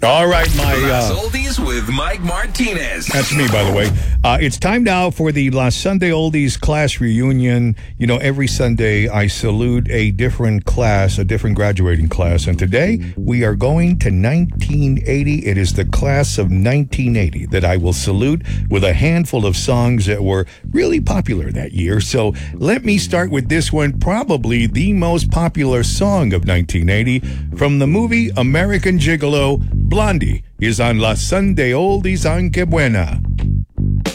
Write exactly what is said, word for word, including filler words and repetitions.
All right, my... Las Uh, Oldies with Mike Martinez. that's me, by the way. Uh, it's time now for the Las Sunday Oldies class reunion. You know, every Sunday I salute a different class, a different graduating class. And today we are going to nineteen eighty. It is the class of nineteen eighty that I will salute with a handful of songs that were really popular that year. So let me start with this one, probably the most popular song of nineteen eighty from the movie American Gigolo. Blondie is on La Sunday Oldies on Que Buena.